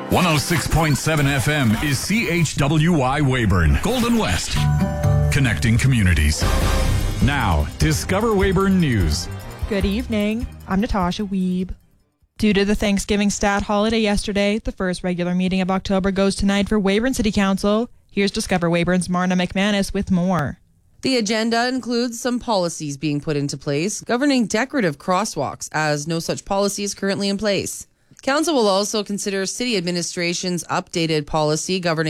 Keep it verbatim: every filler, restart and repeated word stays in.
one oh six point seven F M is C H W Y Weyburn, Golden West. Connecting communities. Now, Discover Weyburn News. Good evening. I'm Natasha Wiebe. Due to the Thanksgiving stat holiday yesterday, the first regular meeting of October goes tonight for Weyburn City Council. Here's Discover Weyburn's Marna McManus with more. The agenda includes some policies being put into place governing decorative crosswalks, as no such policy is currently in place. Council will also consider City Administration's updated policy governing